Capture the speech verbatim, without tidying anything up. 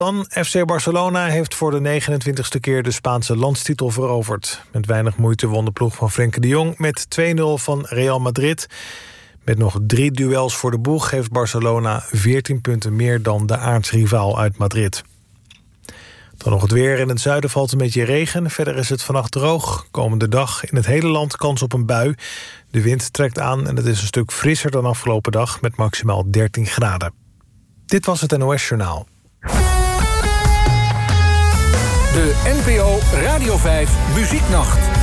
Dan F C Barcelona heeft voor de negenentwintigste keer de Spaanse landstitel veroverd. Met weinig moeite won de ploeg van Frenkie de Jong met twee nul van Real Madrid. Met nog drie duels voor de boeg heeft Barcelona veertien punten meer dan de aartsrivaal uit Madrid. Dan nog het weer. In het zuiden valt een beetje regen. Verder is het vannacht droog. Komende dag in het hele land kans op een bui. De wind trekt aan en het is een stuk frisser dan afgelopen dag met maximaal dertien graden. Dit was het N O S Journaal. De N P O Radio vijf Muzieknacht.